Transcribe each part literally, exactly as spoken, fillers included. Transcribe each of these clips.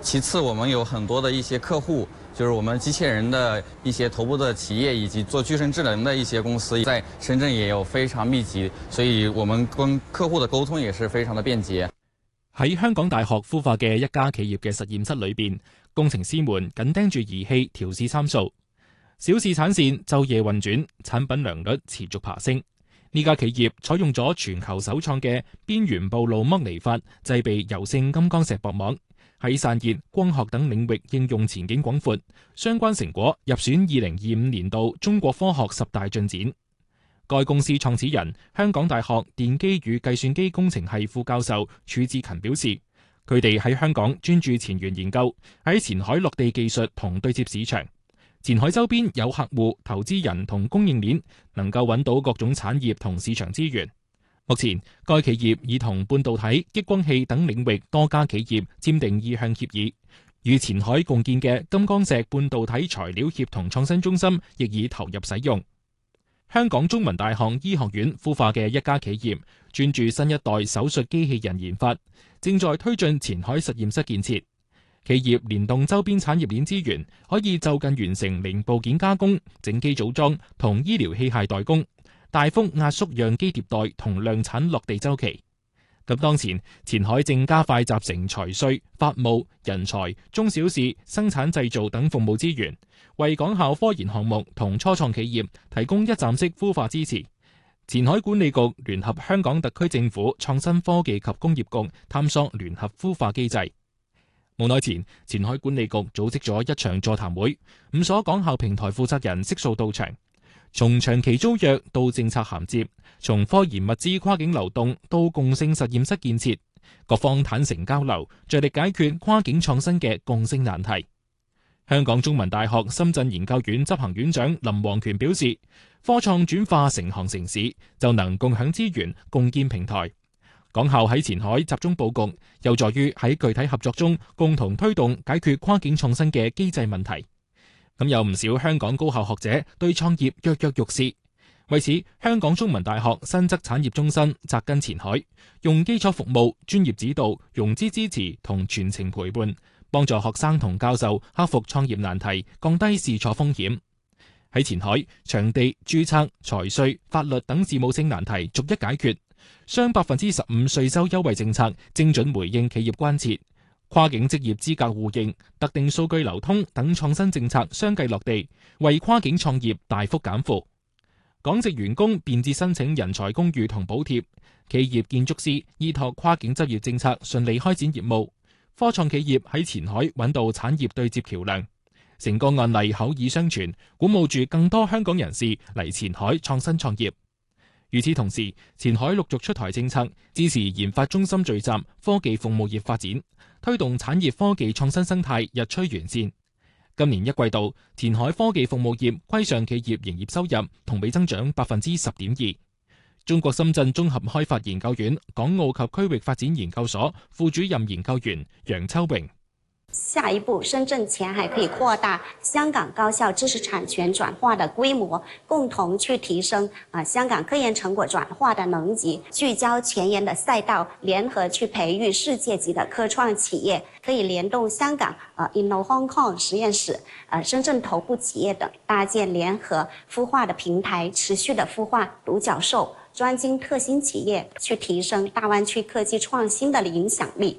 其次，我們有很多的一些客戶，就是我們機器人的一些頭部的企業，以及做具身智能的一些公司，在深圳也有非常密集，所以我們跟客戶的溝通也是非常的便捷。 喺香港大學孵化嘅一家企業嘅實驗室裏邊，工程師們緊盯住儀器調試參數，小試產線晝夜運轉，產品良率持續爬升。呢家企業採用咗全球首創嘅邊緣暴露剝離法，製備柔性金剛石薄膜，喺散熱、光學等領域應用前景廣闊。相關成果入選二零二五年度中國科學十大進展。該公司創始人、香港大學電機與計算機工程系副教授褚志勤表示，佢哋喺香港專注前沿研究，喺前海落地技術同對接市場。前海周邊有客戶、投資人同供應鏈，能夠揾到各種產業同市場資源。目前，該企業已同半導體、激光器等領域多家企業簽訂意向協議，與前海共建嘅金剛石半導體材料協同創新中心亦已投入使用。香港中文大學醫學院孵化嘅一家企業，專注新一代手術機器人研發，正在推進前海實驗室建設。企業聯動周邊產業鏈資源，可以就近完成零部件加工、整機組裝同醫療器械代工，大幅壓縮樣機迭代同量產落地周期。咁當前，前海正加快集成財稅、法務、人才、中小試、生產製造等服務資源，為港校科研項目同初創企業提供一站式孵化支持。前海管理局聯合香港特區政府創新科技及工業局探索聯合孵化機制。冇耐前，前海管理局組織咗一場座談會，五所港校平台負責人悉數到場。從長期租約到政策銜接，從科研物資跨境流動到共性實驗室建設，各方坦誠交流，着力解決跨境創新嘅共性難題。香港中文大學深圳研究院執行院長林王權表示，科創轉化成行成市，就能共享資源，共建平台。港校喺前海集中佈局，有助於喺具體合作中共同推動解決跨境創新嘅機制問題。咁有唔少香港高校學者對創業躍躍欲試，為此香港中文大學新增產業中心扎根前海，用基礎服務、專業指導、融資支持同全程陪伴，幫助學生同教授克服創業難題，降低試錯風險。喺前海，場地、註冊、財稅、法律等事務性難題逐一解決，雙百分之十五稅收優惠政策精準回應企業關切。跨境職業資格互認、特定數據流通等創新政策相繼落地，為跨境創業大幅減負。港籍員工便捷申請人才公寓同補貼，企業建築師依託跨境執業政策順利開展業務。科創企業喺前海揾到產業對接橋梁，成個案例口耳相傳，鼓舞住更多香港人士嚟前海創新創業。與此同時，前海陸續出台政策，支持研發中心聚集科技服務業發展，推動產業科技創新生態日趨完善。今年一季度，前海科技服務業規上企業營業收入同比增長百分之十點二。中國深圳綜合開發研究院港澳及區域發展研究所副主任研究員楊秋榮。 下一步，深圳前海可以擴大香港高校知識產權轉化的規模，共同去提升啊香港科研成果轉化的能級，聚焦前沿的賽道，聯合去培育世界級的科創企業，可以聯動香港啊 Inno Hong Kong 實驗室、啊深圳頭部企業等，搭建聯合孵化的平台，持續的孵化獨角獸、專精特新企業，去提升大灣區科技創新的影響力。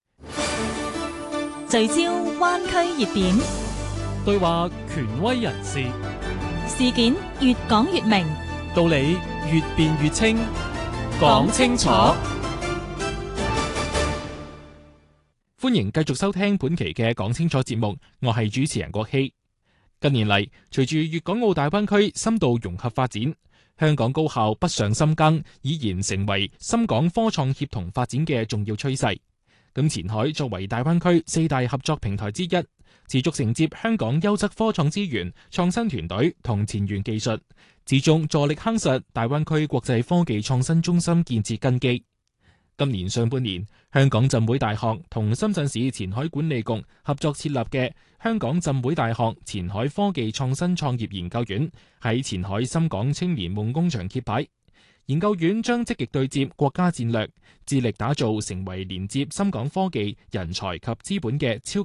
聚焦灣區熱點， 對話權威人士， 事件越講越明， 道理越辯越清，講清楚。 歡迎繼續收聽本期嘅講清楚節目，我係主持人郭希。近年嚟，隨住粵港澳大灣區深度融合發展，香港高校北上深耕已然成為深港科創協同發展嘅重要趨勢。咁前海作為大灣區四大合作平台之一，持續承接香港優質科創資源、創新團隊同前沿技術，始終助力夯實大灣區國際科技創新中心建設根基。今年上半年，香港浸會大學同深圳市前海管理局合作設立嘅香港浸會大學前海科技創新創業研究院喺前海深港青年夢工場揭牌。研究院將積極對接國家戰略，致力打造成為連接深港科技人才及資本嘅超